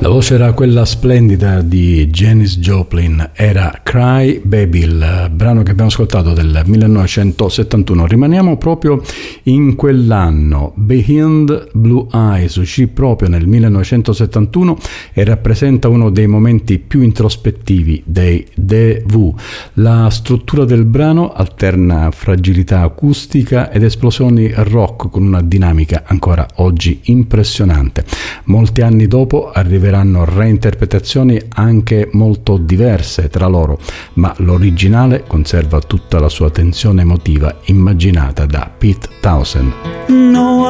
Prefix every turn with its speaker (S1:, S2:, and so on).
S1: La voce era quella splendida di Janis Joplin, era Cry Baby, il brano che abbiamo ascoltato del 1971. Rimaniamo proprio in quell'anno. Behind Blue Eyes uscì proprio nel 1971 e rappresenta uno dei momenti più introspettivi dei The Who. La struttura del brano alterna fragilità acustica ed esplosioni rock con una dinamica ancora oggi impressionante. Molti anni dopo arriveranno reinterpretazioni anche molto diverse tra loro, ma l'originale conserva tutta la sua tensione emotiva immaginata da Pete Townshend.
S2: No,